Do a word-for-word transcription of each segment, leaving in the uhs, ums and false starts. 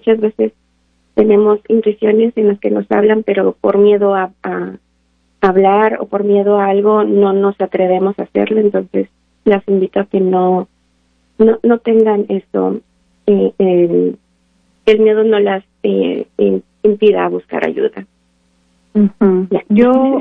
muchas veces tenemos intuiciones en las que nos hablan, pero por miedo a, a hablar o por miedo a algo no nos atrevemos a hacerlo. Entonces las invito a que no no, no tengan eso, eh, el, el miedo no las eh, eh, impida buscar ayuda. Uh-huh. Yeah. Yo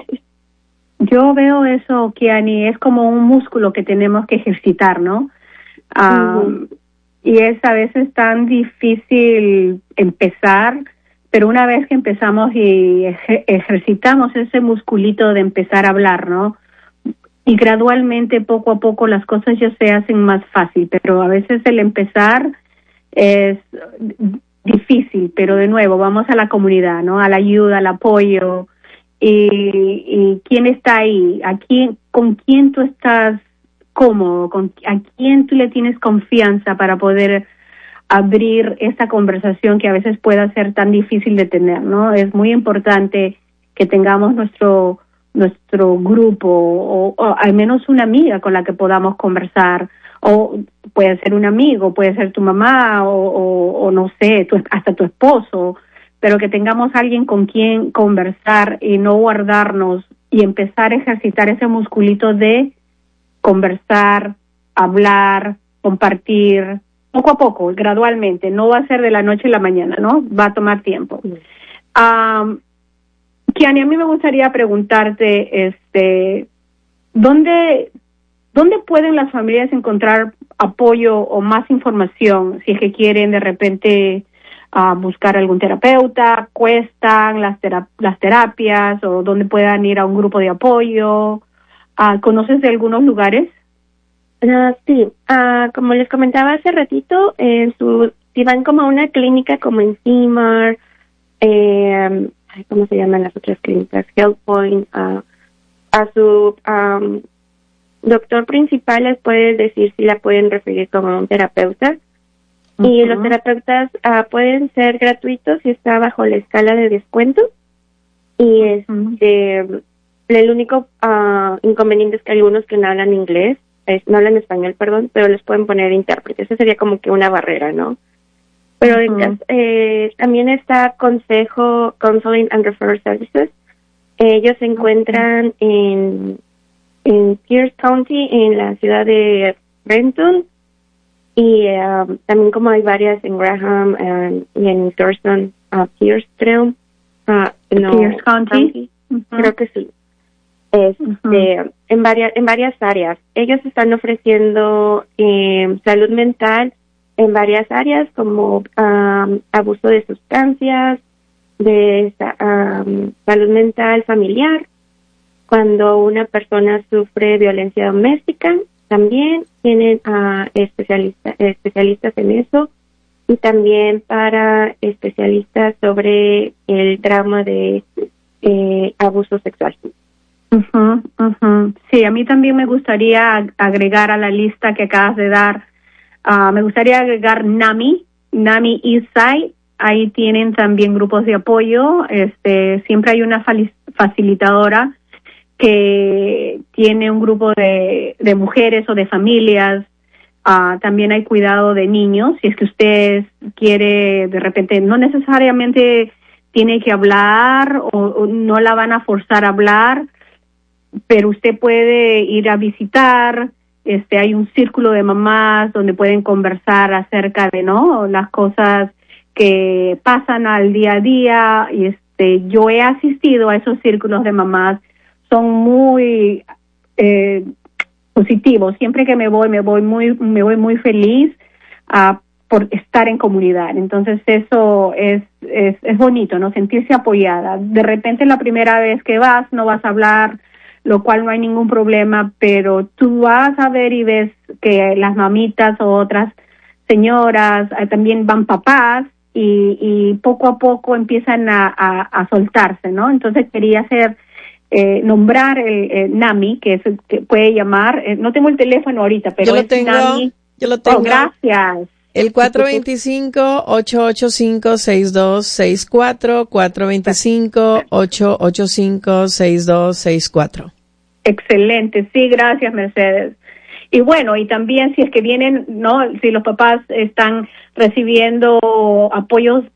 yo veo eso, Kiani, es como un músculo que tenemos que ejercitar, ¿no? Um, uh-huh. Y es a veces tan difícil empezar, pero una vez que empezamos y ejer- ejercitamos ese musculito de empezar a hablar, ¿no? Y gradualmente, poco a poco, las cosas ya se hacen más fácil, pero a veces el empezar es difícil, pero de nuevo, vamos a la comunidad, ¿no? A la ayuda, al apoyo, y, y quién está ahí, a quién, con quién tú estás cómodo, con a quién tú le tienes confianza para poder abrir esta conversación que a veces pueda ser tan difícil de tener, ¿no? Es muy importante que tengamos nuestro nuestro grupo o, o al menos una amiga con la que podamos conversar, o puede ser un amigo, puede ser tu mamá o, o, o no sé, tu, hasta tu esposo, pero que tengamos alguien con quien conversar y no guardarnos y empezar a ejercitar ese musculito de conversar, hablar, compartir, poco a poco, gradualmente. No va a ser de la noche a la mañana, ¿no? Va a tomar tiempo. Um, Kiani, a mí me gustaría preguntarte, este, ¿dónde, ¿dónde pueden las familias encontrar apoyo o más información si es que quieren de repente uh, buscar algún terapeuta? ¿Cuestan las, tera- las terapias o dónde puedan ir a un grupo de apoyo? Uh, ¿Conoces de algunos lugares? Uh, sí, uh, como les comentaba hace ratito, en su, si van como a una clínica como en Cimar, eh, ¿cómo se llaman las otras clínicas? HealthPoint, uh, a su um, doctor principal les puede decir si la pueden referir como un terapeuta. Uh-huh. Y los terapeutas uh, pueden ser gratuitos si está bajo la escala de descuento. Y uh-huh. este, el único uh, inconveniente es que algunos que no hablan inglés, es, no hablan español, perdón, pero les pueden poner intérprete. Eso sería como que una barrera, ¿no? Pero uh-huh. eh, también está Consejo, Counseling and Referral Services. Ellos se encuentran uh-huh. en, en Pierce County, en la ciudad de Renton. Y uh, también como hay varias en Graham uh, y en Thurston, uh, Pierce, creo. Uh, no, Pierce County. County. Uh-huh. Creo que sí. Este, uh-huh. en varias en varias áreas. Ellos están ofreciendo eh, salud mental en varias áreas como um, abuso de sustancias, de um, salud mental familiar, cuando una persona sufre violencia doméstica, también tienen uh, especialista, especialistas en eso, y también para especialistas sobre el trauma de eh, abuso sexual. Uh-huh, uh-huh. Sí, a mí también me gustaría agregar a la lista que acabas de dar, uh, me gustaría agregar NAMI, NAMI Eastside. Ahí tienen también grupos de apoyo. Este, siempre hay una facilitadora que tiene un grupo de, de mujeres o de familias. Uh, también hay cuidado de niños. Si es que usted quiere, de repente, no necesariamente tiene que hablar o, o no la van a forzar a hablar, pero usted puede ir a visitar. Este, hay un círculo de mamás donde pueden conversar acerca de, ¿no?, las cosas que pasan al día a día. Y este, yo he asistido a esos círculos de mamás. Son muy eh, positivos. Siempre que me voy, me voy muy, me voy muy feliz uh, por estar en comunidad. Entonces eso es, es, es bonito, ¿no? Sentirse apoyada. De repente la primera vez que vas no vas a hablar, lo cual no hay ningún problema, pero tú vas a ver y ves que las mamitas o otras señoras, eh, también van papás, y, y poco a poco empiezan a, a, a soltarse, ¿no? Entonces quería hacer, eh, nombrar el, el NAMI, que es el que puede llamar, eh, no tengo el teléfono ahorita, pero yo lo es tengo, NAMI. Yo lo tengo. Oh, gracias. El cuatro dos cinco, ocho ocho cinco, seis dos seis cuatro, cuatro dos cinco, ocho ocho cinco, seis dos seis cuatro. Excelente, sí, gracias, Mercedes. Y bueno, y también si es que vienen, ¿no?, si los papás están recibiendo apoyos